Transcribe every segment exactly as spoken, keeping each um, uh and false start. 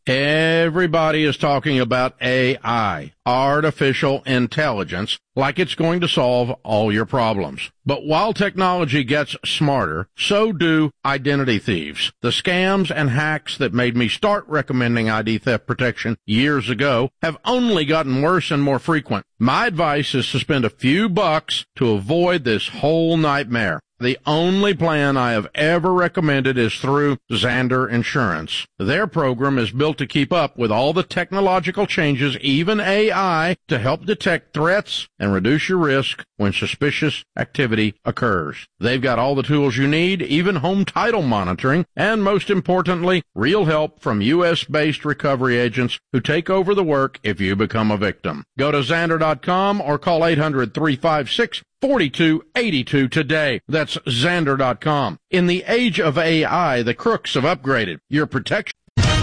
Everybody is talking about A I, artificial intelligence, like it's going to solve all your problems. But while technology gets smarter, so do identity thieves. The scams and hacks that made me start recommending I D theft protection years ago have only gotten worse and more frequent. My advice is to spend a few bucks to avoid this whole nightmare. The only plan I have ever recommended is through Zander Insurance. Their program is built to keep up with all the technological changes, even A I, to help detect threats and reduce your risk when suspicious activity occurs. They've got all the tools you need, even home title monitoring, and most importantly, real help from U S-based recovery agents who take over the work if you become a victim. Go to Zander dot com or call eight hundred, three five six, four two eight two today. That's Zander dot com. In the age of A I, the crooks have upgraded your protection.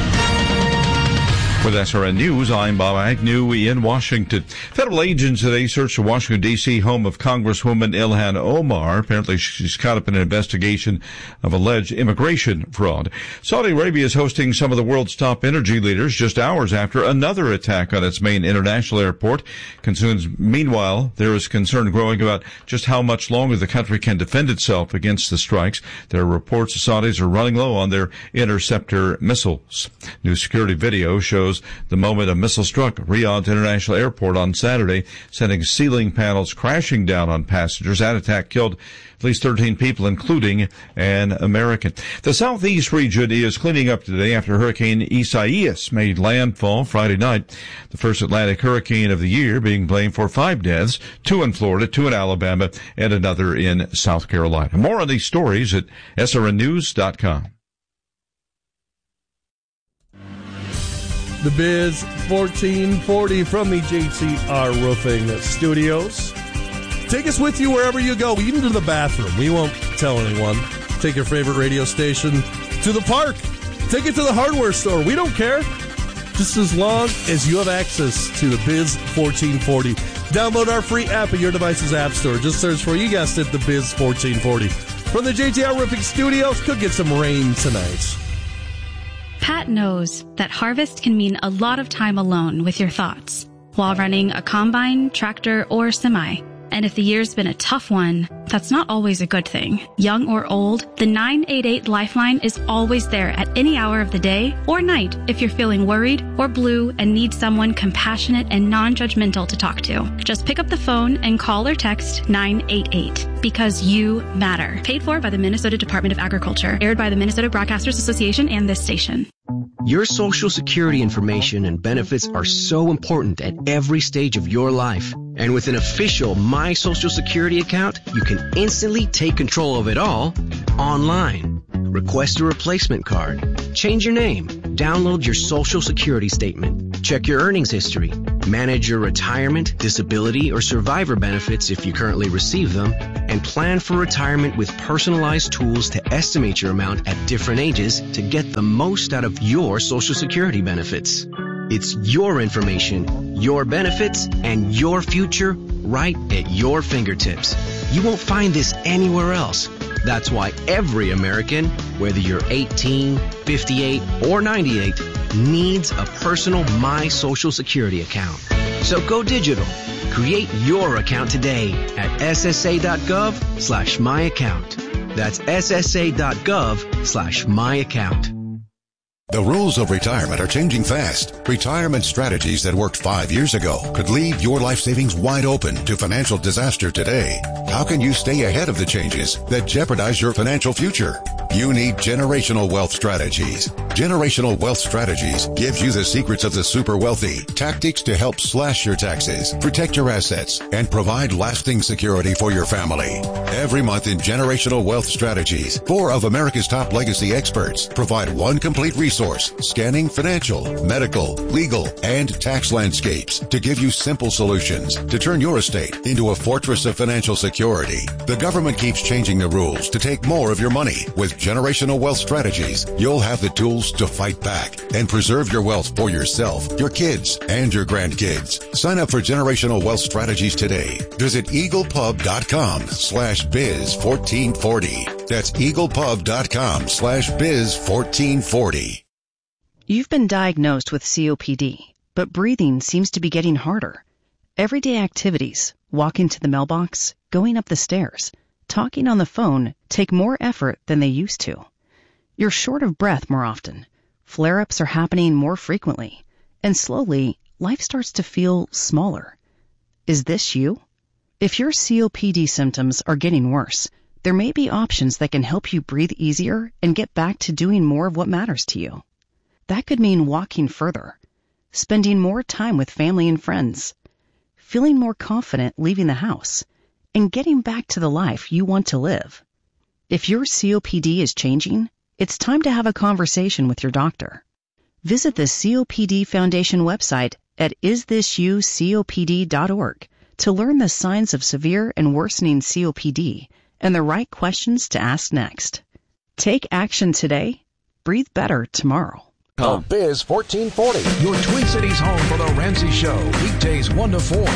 With S R N News, I'm Bob Agnew in Washington. Federal agents today searched the Washington, D C home of Congresswoman Ilhan Omar. Apparently, she's caught up in an investigation of alleged immigration fraud. Saudi Arabia is hosting some of the world's top energy leaders just hours after another attack on its main international airport. Concerns, meanwhile, there is concern growing about just how much longer the country can defend itself against the strikes. There are reports the Saudis are running low on their interceptor missiles. New security video shows the moment a missile struck Riyadh International Airport on Saturday, sending ceiling panels crashing down on passengers. That attack killed at least thirteen people, including an American. The southeast region is cleaning up today after Hurricane Isaias made landfall Friday night. The first Atlantic hurricane of the year, being blamed for five deaths, two in Florida, two in Alabama, and another in South Carolina. More on these stories at S R N news dot com. The Biz fourteen forty from the J T R Roofing Studios. Take us with you wherever you go, even to the bathroom. We won't tell anyone. Take your favorite radio station to the park. Take it to the hardware store. We don't care. Just as long as you have access to the Biz fourteen forty. Download our free app at your device's app store. Just search for, you guessed it, the Biz fourteen forty. From the J T R Roofing Studios, could get some rain tonight. Pat knows that harvest can mean a lot of time alone with your thoughts while running a combine, tractor, or semi. And if the year's been a tough one, that's not always a good thing. Young or old, the nine eight eight Lifeline is always there at any hour of the day or night if you're feeling worried or blue and need someone compassionate and non-judgmental to talk to. Just pick up the phone and call or text nine eight eight because you matter. Paid for by the Minnesota Department of Agriculture. Aired by the Minnesota Broadcasters Association and this station. Your Social Security information and benefits are so important at every stage of your life. And with an official My Social Security account, you can instantly take control of it all online. Request a replacement card, change your name, download your Social Security statement, check your earnings history, manage your retirement, disability, or survivor benefits if you currently receive them, and plan for retirement with personalized tools to estimate your amount at different ages to get the most out of your Social Security benefits. It's your information, your benefits, and your future right at your fingertips. You won't find this anywhere else. That's why every American, whether you're eighteen, fifty-eight, or ninety-eight, needs a personal My Social Security account. So go digital. Create your account today at ssa.gov slash my account. That's ssa.gov slash my account. The rules of retirement are changing fast. Retirement strategies that worked five years ago could leave your life savings wide open to financial disaster today. How can you stay ahead of the changes that jeopardize your financial future? You need Generational Wealth Strategies. Generational Wealth Strategies gives you the secrets of the super wealthy, tactics to help slash your taxes, protect your assets, and provide lasting security for your family. Every month in Generational Wealth Strategies, four of America's top legacy experts provide one complete resource, scanning financial, medical, legal, and tax landscapes to give you simple solutions to turn your estate into a fortress of financial security. The government keeps changing the rules to take more of your money. With Generational Wealth Strategies, you'll have the tools to fight back and preserve your wealth for yourself, your kids, and your grandkids. Sign up for Generational Wealth Strategies today. Visit eaglepub.com slash biz 1440. That's eaglepub.com slash biz 1440. You've been diagnosed with C O P D, but breathing seems to be getting harder. Everyday activities, walking to the mailbox, going up the stairs, talking on the phone take more effort than they used to. You're short of breath more often. Flare-ups are happening more frequently. And slowly, life starts to feel smaller. Is this you? If your C O P D symptoms are getting worse, there may be options that can help you breathe easier and get back to doing more of what matters to you. That could mean walking further, spending more time with family and friends, feeling more confident leaving the house, and getting back to the life you want to live. If your C O P D is changing, it's time to have a conversation with your doctor. Visit the C O P D Foundation website at is this you C O P D dot org to learn the signs of severe and worsening C O P D and the right questions to ask next. Take action today. Breathe better tomorrow. The Biz fourteen forty, your Twin Cities home for The Ramsey Show, weekdays one to four.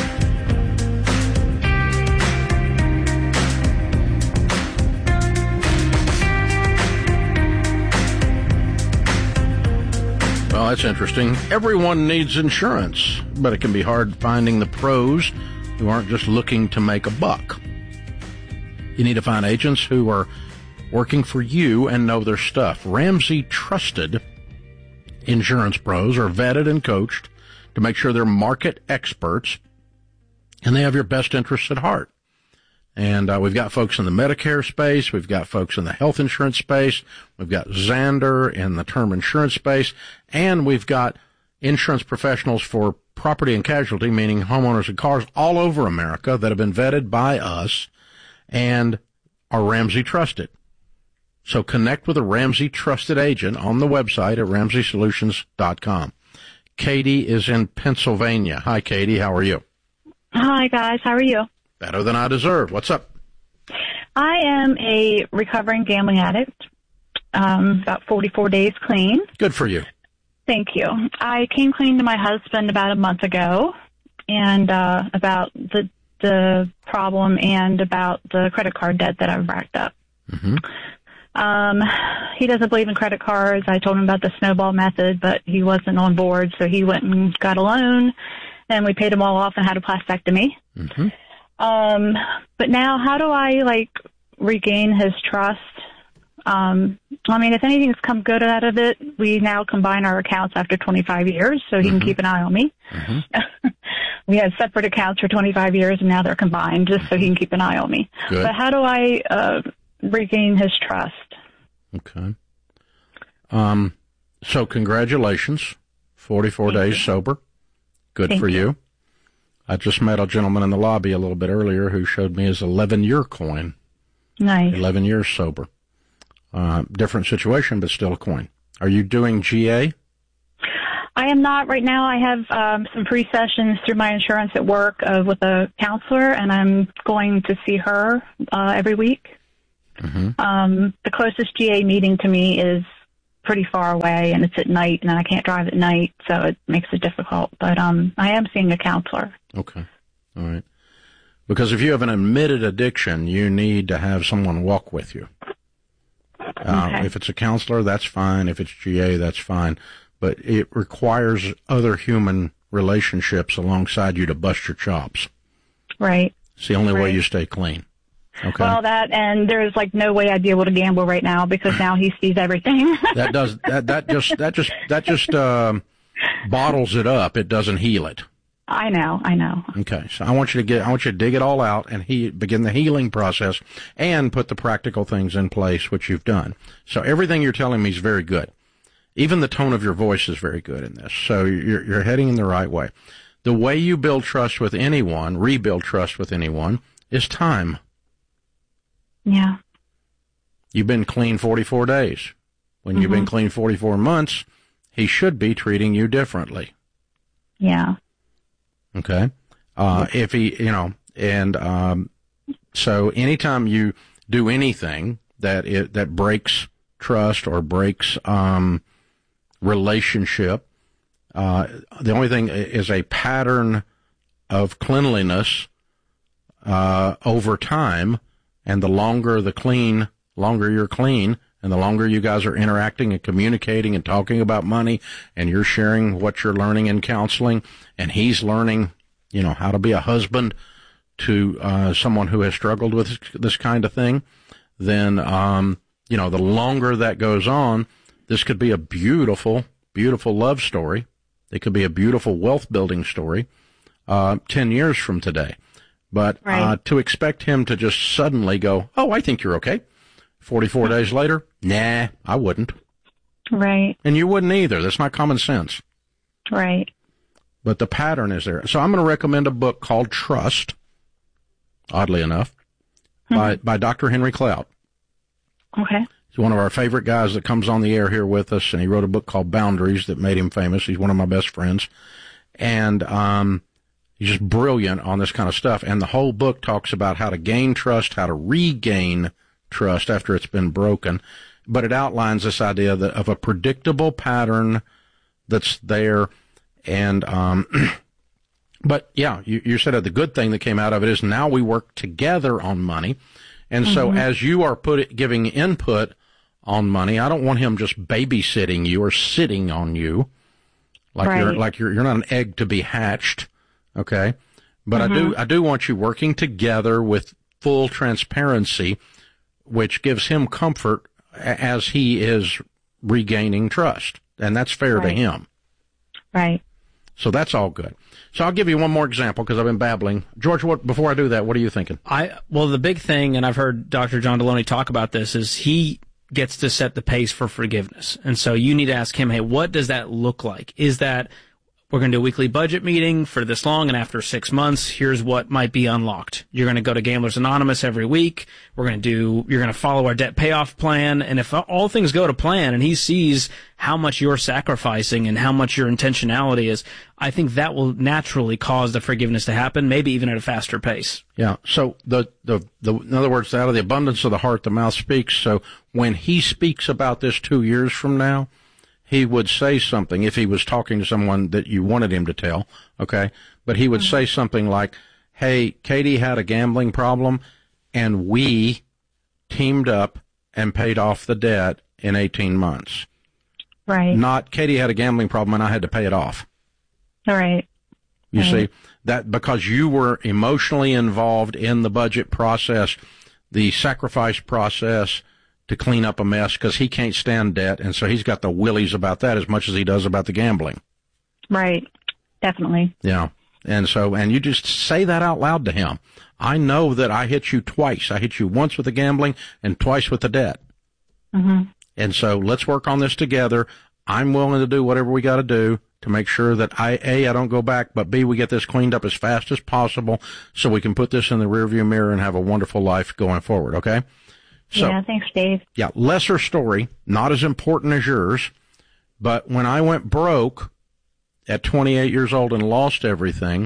Well, that's interesting. Everyone needs insurance, but it can be hard finding the pros who aren't just looking to make a buck. You need to find agents who are working for you and know their stuff. Ramsey Trusted insurance pros are vetted and coached to make sure they're market experts and they have your best interests at heart. And uh, we've got folks in the Medicare space. We've got folks in the health insurance space. We've got Zander in the term insurance space. And we've got insurance professionals for property and casualty, meaning homeowners and cars all over America that have been vetted by us and are Ramsey Trusted. So connect with a Ramsey Trusted agent on the website at ramsey solutions dot com. Katie is in Pennsylvania. Hi, Katie. How are you? Hi, guys. How are you? Better than I deserve. What's up? I am a recovering gambling addict, um, about forty-four days clean. Good for you. Thank you. I came clean to my husband about a month ago, and uh, about the the problem and about the credit card debt that I've racked up. Mm-hmm. Um, he doesn't believe in credit cards. I told him about the snowball method, but he wasn't on board, so he went and got a loan, and we paid them all off and had a plastectomy. Mm-hmm. Um, but now how do I, like, regain his trust? Um, I mean, if anything's come good out of it, we now combine our accounts after twenty-five years, so he mm-hmm. can keep an eye on me. Mm-hmm. We had separate accounts for twenty-five years, and now they're combined just so he can keep an eye on me. Good. But how do I uh, regain his trust? Okay. Um, so congratulations, forty-four Thank days you. sober. Good Thank for you. you. I just met a gentleman in the lobby a little bit earlier who showed me his eleven-year coin. Nice. eleven years sober. Uh, different situation, but still a coin. Are you doing G A? I am not right now. I have um, some pre-sessions through my insurance at work uh, with a counselor, and I'm going to see her uh, every week. Mm-hmm. Um, the closest G A meeting to me is pretty far away, and it's at night, and I can't drive at night, so it makes it difficult. But um, I am seeing a counselor. Okay. All right. Because if you have an admitted addiction, you need to have someone walk with you. Uh, Okay. If it's a counselor, that's fine. If it's G A, that's fine. But it requires other human relationships alongside you to bust your chops. Right. It's the only way Right. you stay clean. Okay. Well, that, and there's like no way I'd be able to gamble right now because now he sees everything. that does that that just that just that just um, bottles it up. It doesn't heal it. I know, I know. Okay, so I want you to get I want you to dig it all out and he begin the healing process and put the practical things in place, which you've done. So everything you're telling me is very good. Even the tone of your voice is very good in this. So you're you're heading in the right way. The way you build trust with anyone, rebuild trust with anyone, is time. Yeah. You've been clean forty-four days. When you've Mm-hmm. been clean forty-four months, he should be treating you differently. Yeah. Okay. Uh, if he, you know, and, um, so anytime you do anything that it, that breaks trust or breaks, um, relationship, uh, the only thing is a pattern of cleanliness, uh, over time. And the longer the clean, longer you're clean, And the longer you guys are interacting and communicating and talking about money, and you're sharing what you're learning in counseling, and he's learning, you know, how to be a husband to uh, someone who has struggled with this kind of thing, then, um, you know, the longer that goes on, this could be a beautiful, beautiful love story. It could be a beautiful wealth-building story uh, ten years from today. But right. uh, to expect him to just suddenly go, oh, I think you're okay. forty-four days later, nah, I wouldn't. Right. And you wouldn't either. That's not common sense. Right. But the pattern is there. So I'm going to recommend a book called Trust, oddly enough, mm-hmm. by, by Doctor Henry Cloud. Okay. He's one of our favorite guys that comes on the air here with us, and he wrote a book called Boundaries that made him famous. He's one of my best friends. And um, he's just brilliant on this kind of stuff. And the whole book talks about how to gain trust, how to regain trust after it's been broken. But it outlines this idea that of a predictable pattern that's there. And, um, but yeah, you, you said that the good thing that came out of it is now we work together on money. And mm-hmm. so as you are put it, giving input on money, I don't want him just babysitting you or sitting on you like right. you're, like you're, you're not an egg to be hatched. Okay. But mm-hmm. I do, I do want you working together with full transparency, which gives him comfort as he is regaining trust. And that's fair right. to him. Right. So that's all good. So I'll give you one more example because I've been babbling. George, what, before I do that, what are you thinking? I Well, the big thing, and I've heard Doctor John Deloney talk about this, is he gets to set the pace for forgiveness. And so you need to ask him, hey, what does that look like? Is that we're going to do a weekly budget meeting for this long, and after six months, here's what might be unlocked. You're going to go to Gamblers Anonymous every week. We're going to do, you're going to follow our debt payoff plan. And if all things go to plan and he sees how much you're sacrificing and how much your intentionality is, I think that will naturally cause the forgiveness to happen, maybe even at a faster pace. Yeah. So the, the, the, in other words, out of the abundance of the heart, the mouth speaks. So when he speaks about this two years from now, he would say something if he was talking to someone that you wanted him to tell, okay? But he would mm-hmm. say something like, hey, Katie had a gambling problem, and we teamed up and paid off the debt in eighteen months. Right. Not Katie had a gambling problem, and I had to pay it off. All right. You right. see, that because you were emotionally involved in the budget process, the sacrifice process, to clean up a mess because he can't stand debt, and so he's got the willies about that as much as he does about the gambling. Right. Definitely. Yeah. And so, and you just say that out loud to him. I know that I hit you twice. I hit you once with the gambling and twice with the debt. Mm-hmm. And so let's work on this together. I'm willing to do whatever we got to do to make sure that I, A, I don't go back, but B, we get this cleaned up as fast as possible so we can put this in the rearview mirror and have a wonderful life going forward, okay? So, yeah, thanks, Dave. Yeah, lesser story, not as important as yours, but when I went broke at twenty-eight years old and lost everything,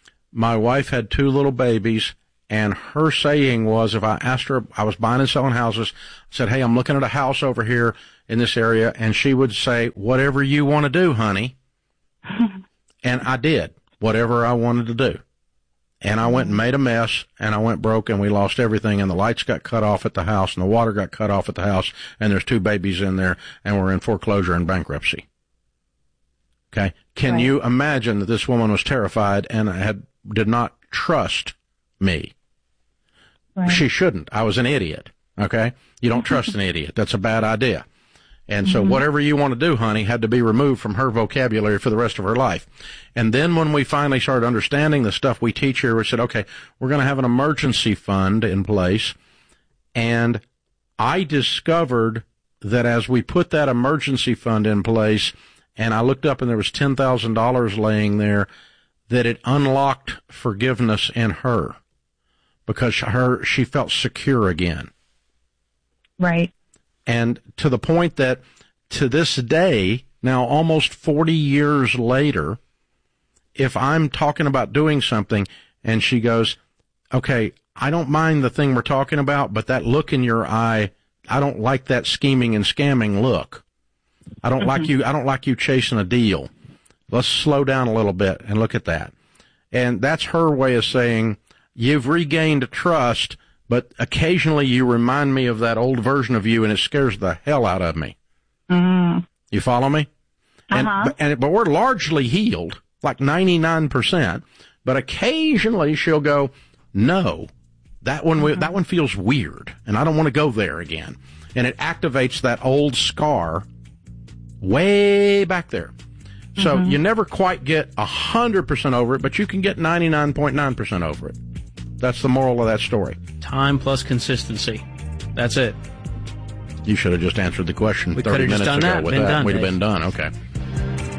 my wife had two little babies, and her saying was, if I asked her, I was buying and selling houses, I said, hey, I'm looking at a house over here in this area, and she would say, whatever you want to do, honey. And I did, whatever I wanted to do. And I went and made a mess, and I went broke, and we lost everything, and the lights got cut off at the house, and the water got cut off at the house, and there's two babies in there, and we're in foreclosure and bankruptcy. Okay? Can right. you imagine that this woman was terrified and had did not trust me? Right. She shouldn't. I was an idiot. Okay? You don't trust an idiot. That's a bad idea. And so mm-hmm. whatever you want to do, honey, had to be removed from her vocabulary for the rest of her life. And then when we finally started understanding the stuff we teach here, we said, okay, we're going to have an emergency fund in place. And I discovered that as we put that emergency fund in place, and I looked up and there was ten thousand dollars laying there, that it unlocked forgiveness in her because her she felt secure again. Right. And to the point that to this day, now almost forty years later, if I'm talking about doing something and she goes, okay, I don't mind the thing we're talking about, but that look in your eye, I don't like that scheming and scamming look. I don't mm-hmm. like you, I don't like you chasing a deal. Let's slow down a little bit and look at that. And that's her way of saying, you've regained trust, but occasionally you remind me of that old version of you, and it scares the hell out of me. Mm. You follow me? And, Uh-huh. but, and, but we're largely healed, like ninety-nine percent. But occasionally she'll go, no, that one, mm-hmm. that one feels weird, and I don't want to go there again. And it activates that old scar way back there. So mm-hmm. you never quite get one hundred percent over it, but you can get ninety-nine point nine percent over it. That's the moral of that story. Time plus consistency. That's it. You should have just answered the question we thirty minutes just done ago that. with been that. Done, We'd have Dave. been done. Okay.